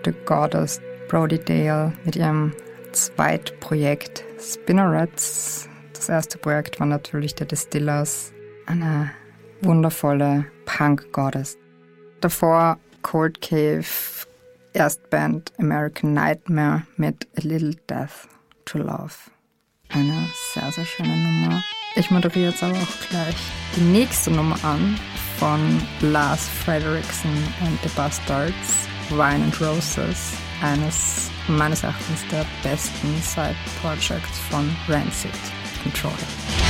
The Goddess. Brody Dalle mit ihrem Zweitprojekt Spinnerets. Das erste Projekt war natürlich The Distillers, eine wundervolle Punk-Goddess. Davor Cold Cave, Erstband American Nightmare mit A Little Death to Love. Eine sehr, sehr schöne Nummer. Ich moderiere jetzt aber auch gleich die nächste Nummer an von Lars Frederiksen and the Bastards, Wine and Roses, eines meines Erachtens der besten Side-Projects von Rancid. Enjoy.